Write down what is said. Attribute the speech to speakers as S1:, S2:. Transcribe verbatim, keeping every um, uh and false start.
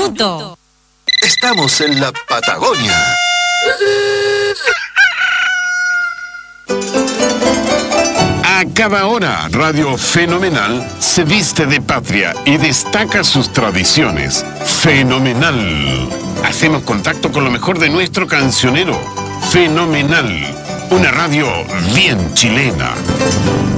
S1: minuto.
S2: Estamos en la Patagonia.
S3: A cada hora, Radio Fenomenal se viste de patria y destaca sus tradiciones. Fenomenal. Hacemos contacto con lo mejor de nuestro cancionero. Fenomenal. Una radio bien chilena.